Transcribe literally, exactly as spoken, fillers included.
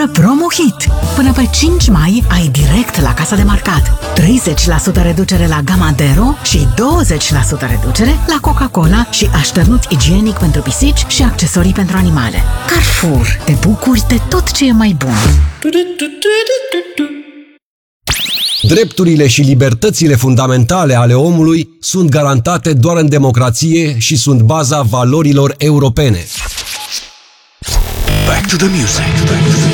Promohit! Până pe cinci mai ai direct la casa de marcat treizeci la sută reducere la Gama Dero și douăzeci la sută reducere la Coca-Cola și așternut igienic pentru pisici și accesorii pentru animale. Carrefour. Te bucuri de tot ce e mai bun. Drepturile și libertățile fundamentale ale omului sunt garantate doar în democrație și sunt baza valorilor europene. Back to the music.